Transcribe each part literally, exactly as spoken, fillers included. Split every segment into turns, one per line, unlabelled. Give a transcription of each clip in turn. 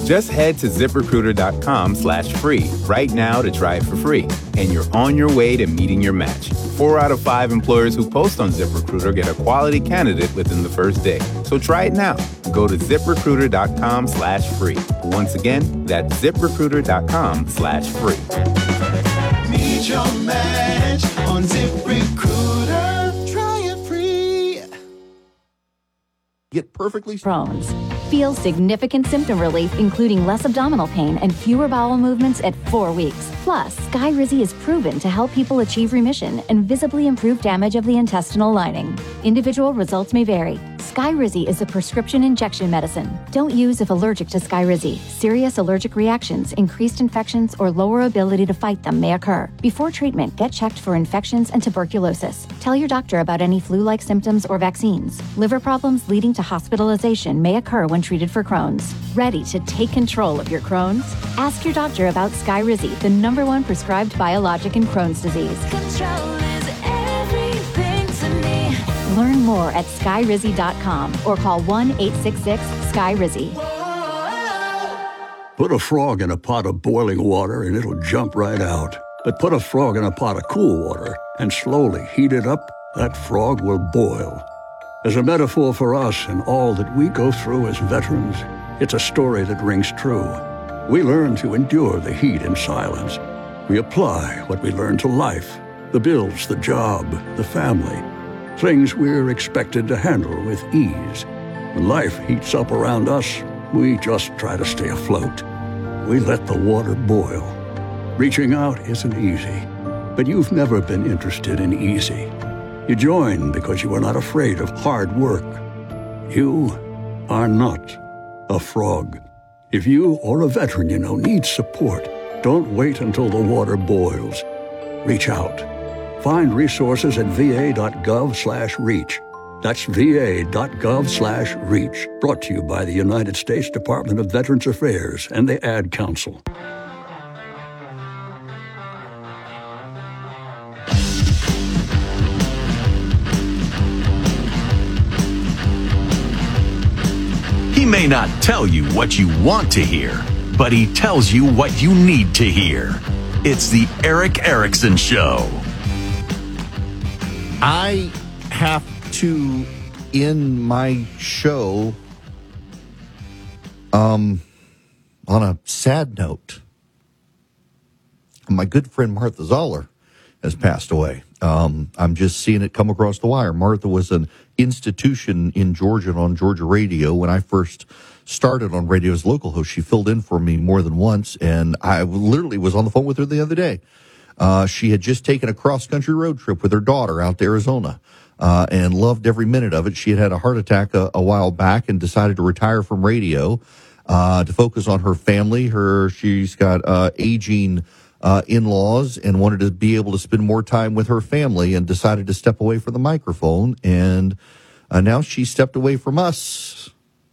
Just head to ZipRecruiter.com slash free right now to try it for free, and you're on your way to meeting your match. Four out of five employers who post on ZipRecruiter get a quality candidate within the first day. So try it now. Go to ZipRecruiter.com slash free. Once again, that's ZipRecruiter.com slash free.
Meet your match on ZipRecruiter. Try it free.
Get perfectly
Crohn's. Feel significant symptom relief, including less abdominal pain and fewer bowel movements at four weeks. Plus, Skyrizi is proven to help people achieve remission and visibly improve damage of the intestinal lining. Individual results may vary. Skyrizi is a prescription injection medicine. Don't use if allergic to Skyrizi. Serious allergic reactions, increased infections, or lower ability to fight them may occur. Before treatment, get checked for infections and tuberculosis. Tell your doctor about any flu-like symptoms or vaccines. Liver problems leading to hospitalization may occur when treated for Crohn's. Ready to take control of your Crohn's? Ask your doctor about Skyrizi, the number one prescribed biologic in Crohn's disease.
Control is everything to me.
Learn more at skyrizi dot com or call one eight six six sky rizi.
Put a frog in a pot of boiling water and it'll jump right out. But put a frog in a pot of cool water and slowly heat it up, that frog will boil. As a metaphor for us and all that we go through as veterans, it's a story that rings true. We learn to endure the heat in silence. We apply what we learn to life, the bills, the job, the family, things we're expected to handle with ease. When life heats up around us, we just try to stay afloat. We let the water boil. Reaching out isn't easy, but you've never been interested in easy. You join because you are not afraid of hard work. You are not a frog. If you or a veteran you know needs support, don't wait until the water boils. Reach out. Find resources at va.gov slash reach. That's va.gov slash reach. Brought to you by the United States Department of Veterans Affairs and the Ad Council.
He may not tell you what you want to hear, but he tells you what you need to hear. It's the Erick Erickson Show.
I have to end my show um, on a sad note. My good friend Martha Zoller has passed away. Um, I'm just seeing it come across the wire. Martha was an institution in Georgia and on Georgia radio. When I first started on radio as local host, she filled in for me more than once, and I literally was on the phone with her the other day. Uh, she had just taken a cross-country road trip with her daughter out to Arizona uh, and loved every minute of it. She had had a heart attack a, a while back and decided to retire from radio uh, to focus on her family. Her She's got uh, aging Uh, in-laws and wanted to be able to spend more time with her family and decided to step away from the microphone. And uh, now she stepped away from us.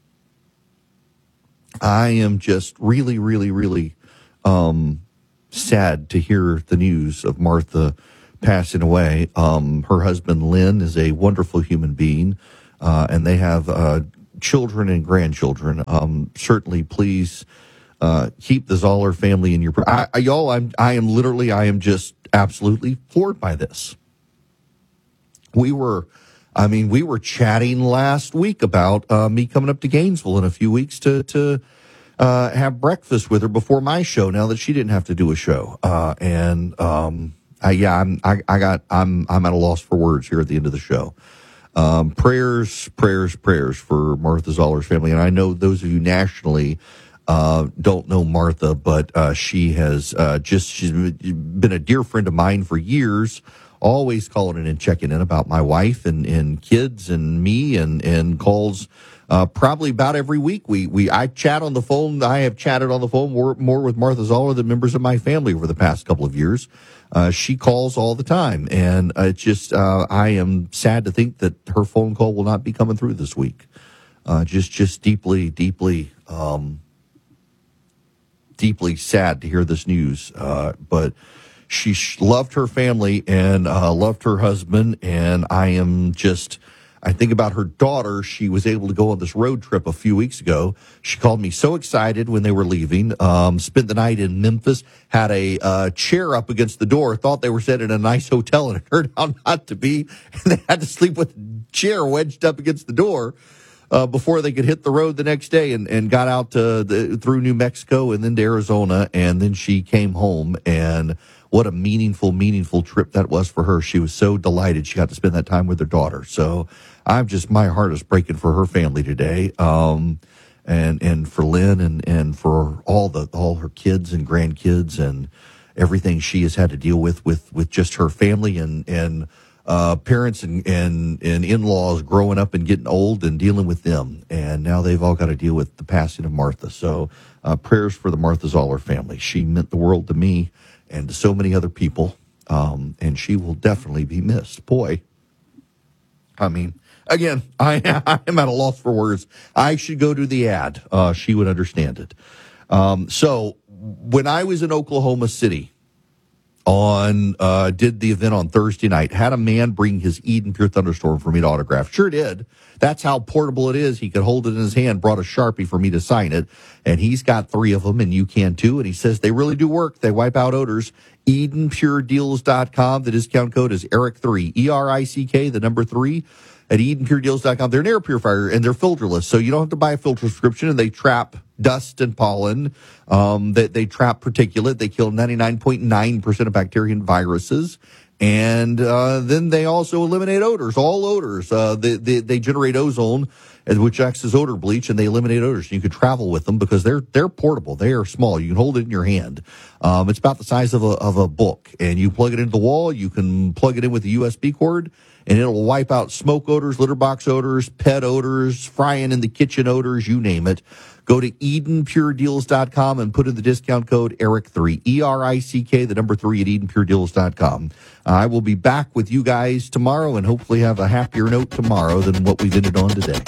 I am just really, really, really um, sad to hear the news of Martha passing away. Um, her husband, Lynn, is a wonderful human being, uh, and they have uh, children and grandchildren. Um, certainly, please Uh, keep the Zoller family in your. I, I, y'all, I'm. I am literally. I am just absolutely floored by this. We were, I mean, we were chatting last week about uh, me coming up to Gainesville in a few weeks to to uh, have breakfast with her before my show. Now that she didn't have to do a show, uh, and um, I, yeah, I'm. I, I got. I'm. I'm at a loss for words here at the end of the show. Um, prayers, prayers, prayers for Martha Zoller's family, and I know those of you nationally. Uh, don't know Martha, but uh, she has uh, just she's been a dear friend of mine for years, always calling in and checking in about my wife and, and kids and me and, and calls uh, probably about every week. We we I chat on the phone. I have chatted on the phone more, more with Martha Zoller than members of my family over the past couple of years. Uh, she calls all the time, and uh, it's just uh, I am sad to think that her phone call will not be coming through this week. Uh, just just deeply, deeply. Um, deeply sad to hear this news, uh, but she sh- loved her family and uh, loved her husband, and I am just, I think about her daughter. She was able to go on this road trip a few weeks ago. She called me so excited when they were leaving. Um, spent the night in Memphis, had a uh, chair up against the door, thought they were staying in a nice hotel, and it turned out not to be. And they had to sleep with a chair wedged up against the door uh, before they could hit the road the next day, and, and got out to the, through New Mexico and then to Arizona. And then she came home, and what a meaningful, meaningful trip that was for her. She was so delighted she got to spend that time with her daughter. So I'm just, my heart is breaking for her family today. Um, and, and for Lynn and, and for all the, all her kids and grandkids and everything she has had to deal with, with, with just her family and, and, uh, parents and, and, and in-laws growing up and getting old and dealing with them. And now they've all got to deal with the passing of Martha. So, uh, prayers for the Martha Zoller family. She meant the world to me and to so many other people, um, and she will definitely be missed. Boy, I mean, again, I, I am at a loss for words. I should go to the ad. Uh, she would understand it. Um, so when I was in Oklahoma City on, uh, did the event on Thursday night, had a man bring his Eden Pure Thunderstorm for me to autograph. Sure did. That's how portable it is. He could hold it in his hand, brought a Sharpie for me to sign it. And he's got three of them, and you can too. And he says they really do work. They wipe out odors. Eden Pure Deals dot com. The discount code is Eric three, E R I C K, the number three, at Eden Pure Deals dot com. They're an air purifier, and they're filterless, so you don't have to buy a filter subscription, and they trap dust and pollen. Um, they, they trap particulate. They kill ninety-nine point nine percent of bacteria and viruses. And uh, then they also eliminate odors, all odors. Uh, they, they, they generate ozone, which acts as odor bleach, and they eliminate odors. You can travel with them because they're they're portable. They are small. You can hold it in your hand. Um, it's about the size of a of a book, and you plug it into the wall. You can plug it in with a U S B cord, and it'll wipe out smoke odors, litter box odors, pet odors, frying in the kitchen odors, you name it. Go to Eden Pure Deals dot com and put in the discount code Eric three, E R I C K, the number three, at Eden Pure Deals dot com. Uh, I will be back with you guys tomorrow and hopefully have a happier note tomorrow than what we've ended on today.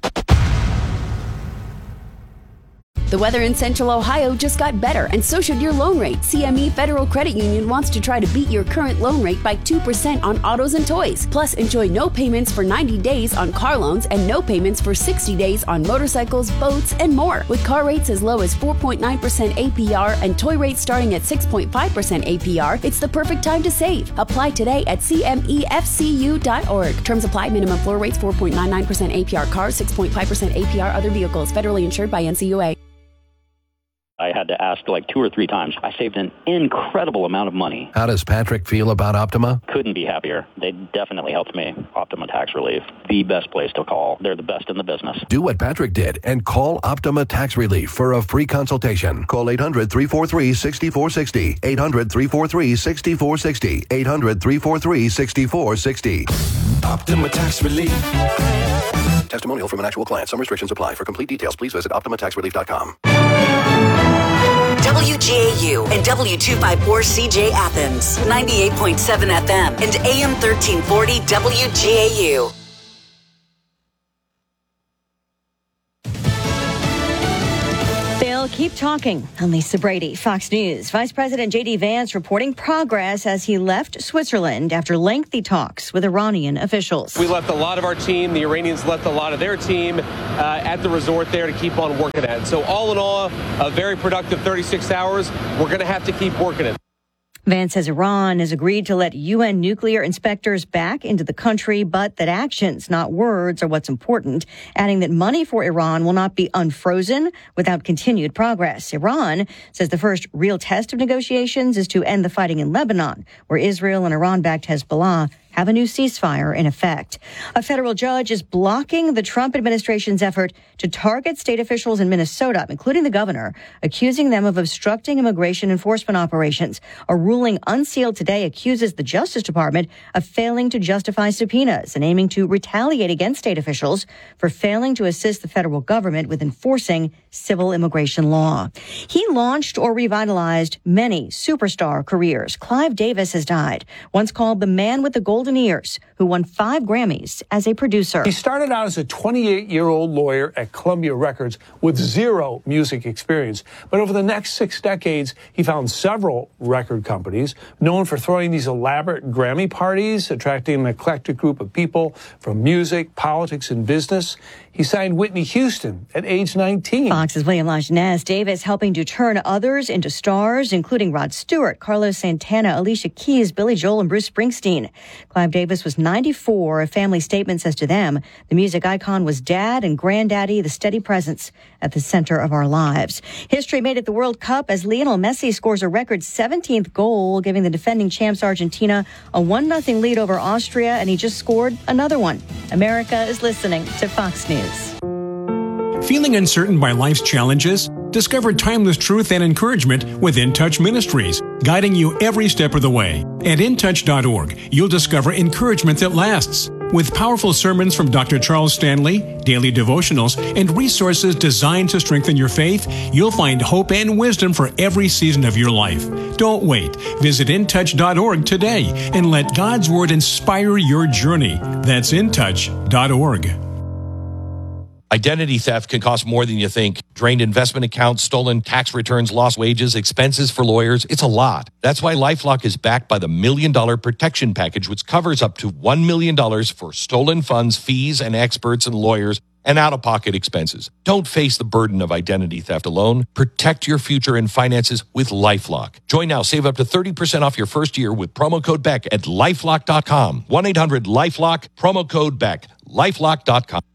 The weather in Central Ohio just got better, and so should your loan rate. C M E Federal Credit Union wants to try to beat your current loan rate by two percent on autos and toys. Plus, enjoy no payments for ninety days on car loans and no payments for sixty days on motorcycles, boats, and more. With car rates as low as four point nine percent A P R and toy rates starting at six point five percent A P R, it's the perfect time to save. Apply today at C M E F C U dot org. Terms apply. Minimum floor rates four point nine nine percent A P R cars, six point five percent A P R other vehicles. Federally insured by N C U A.
I had to ask like two or three times. I saved an incredible amount of money.
How does Patrick feel about Optima?
Couldn't be happier. They definitely helped me. Optima Tax Relief, the best place to call. They're the best in the business.
Do what Patrick did and call Optima Tax Relief for a free consultation. Call eight hundred, three four three, six four six zero. eight hundred, three four three, six four six zero. eight hundred, three four three, six four six zero.
Optima Tax Relief.
Testimonial from an actual client. Some restrictions apply. For complete details, please visit Optima Tax Relief dot com.
W G A U and W two fifty-four C J Athens, ninety-eight point seven F M and A M thirteen forty W G A U.
They'll keep talking. I'm Lisa Brady, Fox News. Vice President J D Vance reporting progress as he left Switzerland after lengthy talks with Iranian officials.
We left a lot of our team. The Iranians left a lot of their team uh, at the resort there to keep on working at it. So all in all, a very productive thirty-six hours. We're going to have to keep working it.
Vance says Iran has agreed to let U N nuclear inspectors back into the country, but that actions, not words, are what's important, adding that money for Iran will not be unfrozen without continued progress. Iran says the first real test of negotiations is to end the fighting in Lebanon, where Israel and Iran-backed Hezbollah have a new ceasefire in effect. A federal judge is blocking the Trump administration's effort to target state officials in Minnesota, including the governor, accusing them of obstructing immigration enforcement operations. A ruling unsealed today accuses the Justice Department of failing to justify subpoenas and aiming to retaliate against state officials for failing to assist the federal government with enforcing civil immigration law. He launched or revitalized many superstar careers. Clive Davis has died, once called the man with the golden ears, who won five Grammys as a producer.
He started out as a twenty-eight-year-old lawyer at Columbia Records with zero music experience. But over the next six decades, he found several record companies known for throwing these elaborate Grammy parties, attracting an eclectic group of people from music, politics, and business. He signed Whitney Houston at age nineteen.
Fox's William Lajeunesse Davis helping to turn others into stars, including Rod Stewart, Carlos Santana, Alicia Keys, Billy Joel, and Bruce Springsteen. Clive Davis was ninety-four. A family statement says to them, the music icon was dad and granddaddy, the steady presence at the center of our lives. History made it the World Cup as Lionel Messi scores a record seventeenth goal, giving the defending champs Argentina a one nothing lead over Austria, and he just scored another one. America is listening to Fox News.
Feeling uncertain by life's challenges? Discover timeless truth and encouragement with In Touch Ministries, guiding you every step of the way. At in touch dot org, you'll discover encouragement that lasts. With powerful sermons from Doctor Charles Stanley, daily devotionals, and resources designed to strengthen your faith, you'll find hope and wisdom for every season of your life. Don't wait. Visit in touch dot org today and let God's Word inspire your journey. That's in touch dot org.
Identity theft can cost more than you think. Drained investment accounts, stolen tax returns, lost wages, expenses for lawyers. It's a lot. That's why LifeLock is backed by the Million Dollar Protection Package, which covers up to one million dollars for stolen funds, fees, and experts and lawyers, and out-of-pocket expenses. Don't face the burden of identity theft alone. Protect your future and finances with LifeLock. Join now. Save up to thirty percent off your first year with promo code Beck at lifelock dot com. one eight hundred LifeLock, promo code Beck, lifelock dot com.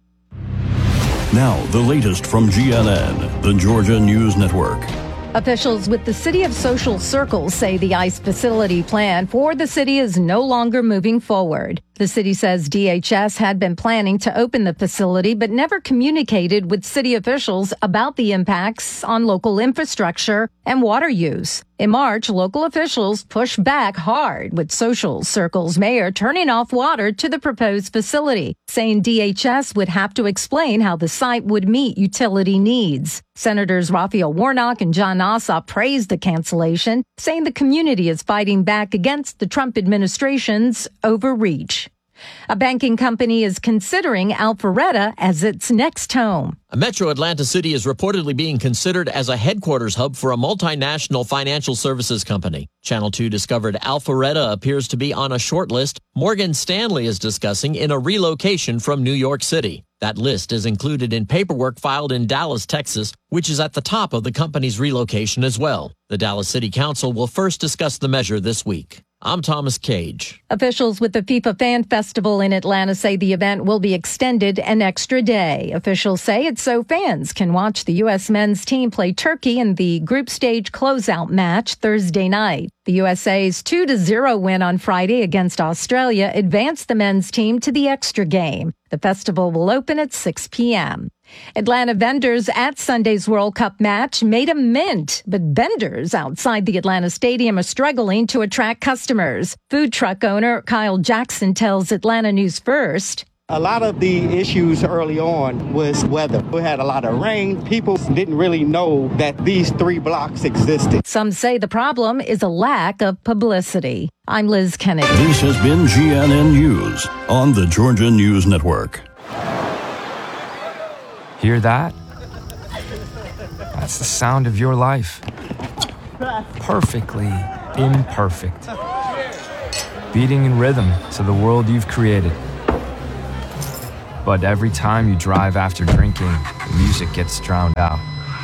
Now, the latest from G N N, the Georgia News Network.
Officials with the City of Social Circles say the ICE facility plan for the city is no longer moving forward. The city says D H S had been planning to open the facility, but never communicated with city officials about the impacts on local infrastructure and water use. In March, local officials pushed back hard, with Social Circles mayor turning off water to the proposed facility, saying D H S would have to explain how the site would meet utility needs. Senators Raphael Warnock and John Ossoff praised the cancellation, saying the community is fighting back against the Trump administration's overreach. A banking company is considering Alpharetta as its next home.
A Metro Atlanta City is reportedly being considered as a headquarters hub for a multinational financial services company. Channel two discovered Alpharetta appears to be on a short list Morgan Stanley is discussing in a relocation from New York City. That list is included in paperwork filed in Dallas, Texas, which is at the top of the company's relocation as well. The Dallas City Council will first discuss the measure this week. I'm Thomas Cage.
Officials with the FIFA Fan Festival in Atlanta say the event will be extended an extra day. Officials say it's so fans can watch the U S men's team play Turkey in the group stage closeout match Thursday night. The U S A's two to zero win on Friday against Australia advanced the men's team to the extra game. The festival will open at six p.m. Atlanta vendors at Sunday's World Cup match made a mint, but vendors outside the Atlanta Stadium are struggling to attract customers. Food truck owner Kyle Jackson tells Atlanta News First.
A lot of the issues early on was weather. We had a lot of rain. People didn't really know that these three blocks existed.
Some say the problem is a lack of publicity. I'm Liz Kennedy.
This has been G N N News on the Georgia News Network.
Hear that? That's the sound of your life. Perfectly imperfect. Beating in rhythm to the world you've created. But every time you drive after drinking, the music gets drowned out.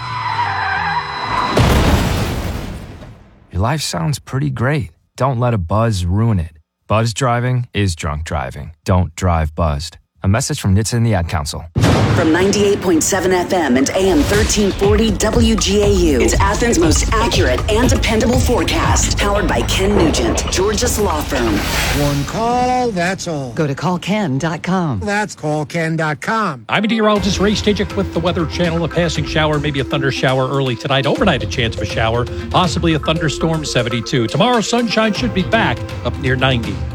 Your life sounds pretty great. Don't let a buzz ruin it. Buzz driving is drunk driving. Don't drive buzzed. A message from N H T S A and the Ad Council.
From ninety-eight point seven F M and A M thirteen forty W G A U, it's Athens' most accurate and dependable forecast. Powered by Ken Nugent, Georgia's law firm.
One call, that's all.
Go to call ken dot com.
That's call ken dot com.
I'm meteorologist Ray Stajic with the Weather Channel. A passing shower, maybe a thunder shower early tonight. Overnight, a chance of a shower, possibly a thunderstorm, seventy-two. Tomorrow, sunshine should be back up near ninety.